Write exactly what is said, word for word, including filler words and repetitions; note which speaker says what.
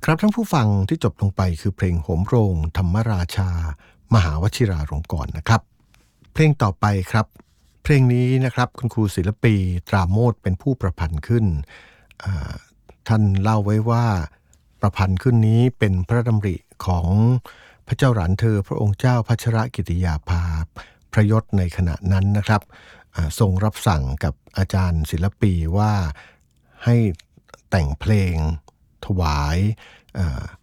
Speaker 1: ครับท่านผู้ฟังที่จบลงไปคือเพลงโหมโรงธรรมราชามหาวชิราลงกรณ์นะครับเพลงต่อไปครับเพลงนี้นะครับคุณครูศิลปีตราโมทเป็นผู้ประพันธ์ขึ้นท่านเล่าไว้ว่าประพันธ์ขึ้นนี้เป็นพระดำริของพระเจ้าหลานเธอพระองค์เจ้าพัชรกิติยาภาพระยศในขณะนั้นนะครับทรงรับสั่งกับอาจารย์ศิลปีว่าให้แต่งเพลงถวาย